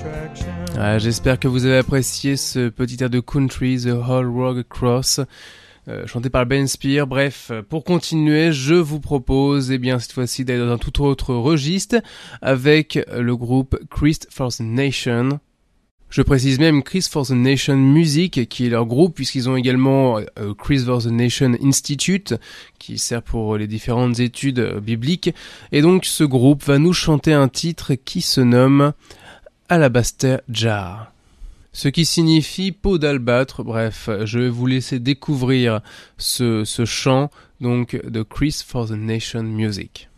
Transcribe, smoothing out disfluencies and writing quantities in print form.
J'espère que vous avez apprécié ce petit air de country, The Whole Road Across, chanté par Ben Spear. Bref, pour continuer, je vous propose, cette fois-ci, d'aller dans un tout autre registre avec le groupe Christ for the Nation. Je précise même Christ for the Nation Music, qui est leur groupe, puisqu'ils ont également Christ for the Nation Institute, qui sert pour les différentes études bibliques. Et donc, ce groupe va nous chanter un titre qui se nomme Alabaster Jar, ce qui signifie peau d'albâtre. Bref, je vais vous laisser découvrir ce chant donc de Christ for the Nation Music.